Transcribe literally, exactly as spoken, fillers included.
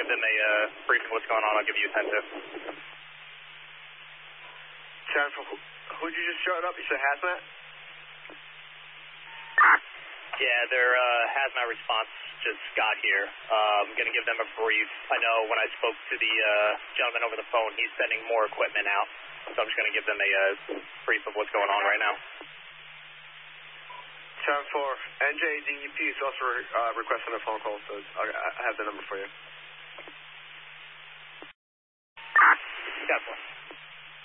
give them a uh, briefing what's going on. I'll give you a ten two. ten four, who'd you just showed up? You said hazmat? Yeah, their uh, hazmat response just got here. Uh, I'm going to give them a brief. I know when I spoke to the uh, gentleman over the phone, he's sending more equipment out. So I'm just going to give them a uh, brief of what's going on right now. ten four, N J D E P is also uh, requesting a phone call, so I, I have the number for you.